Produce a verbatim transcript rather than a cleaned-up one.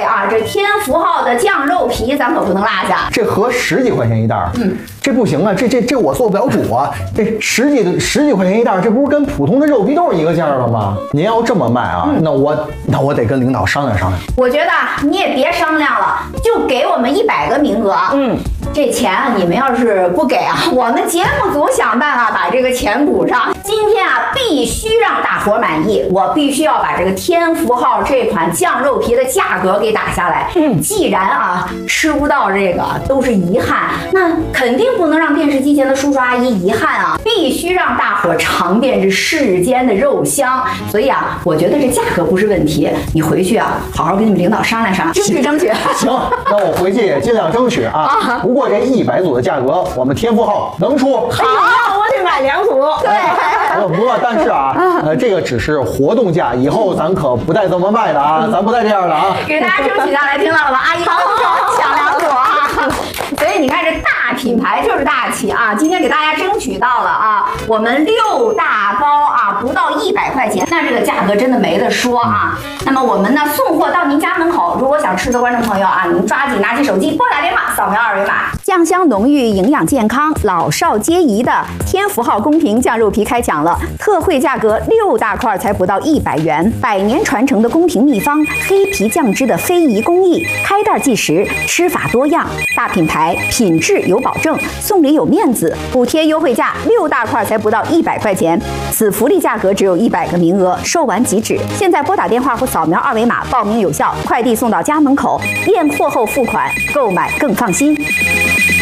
啊，这天福号的酱肉皮咱可不能落下。 这合十几块钱一袋儿，嗯，这不行啊，这这这我做不了主啊。这十几的十几块钱一袋儿，这不是跟普通的肉皮豆一个价了吗？您要这么卖啊，嗯、那我那我得跟领导商量商量。 我觉得你也别商量了，就给我们一百个名额。嗯。这钱啊，你们要是不给啊，我们节目组想办法把这个钱补上。今天啊，必须让大伙满意，我必须要把这个天福号这款酱肉皮的价格给打下来。嗯，既然啊吃不到这个都是遗憾，那肯定不能让电视机前的叔叔阿姨遗憾啊，必须让大伙尝遍这世间的肉香。所以啊，我觉得这价格不是问题，你回去啊，好好跟你们领导商量商量，争取争取。 行，那我回去也尽量争取啊。啊不过这一百组的价格，我们天福号能出。 好，我得买两组。 对。 呃，不过但是啊，呃，这个只是活动价，以后咱可不带这么卖的啊，咱不带这样的啊。 给大家争取下来，听到了吧？阿姨好好抢两组啊！所以你看，这大品牌就是大气啊！今天给大家争取到了啊，我们六大包啊，不到一百块钱，那这个价格真的没得说啊。那么我们呢，送货到您家门口。如果想吃的观众朋友啊，您抓紧拿起手机，拨打电话，扫描二维码。酱香浓郁，营养健康，老少皆宜的天福号公平酱肉皮开抢了，特惠价格六大块才不到一百元，百年传承的公平秘方，黑皮酱汁的非遗工艺，开袋即食，吃法多样，大品牌，品质有保证，送礼有面子，补贴优惠价六大块才不到一百块钱，此福利价格只有一百个名额，售完即止。现在拨打电话或扫描二维码报名有效，快递送到家门口，验货后付款，购买更放心。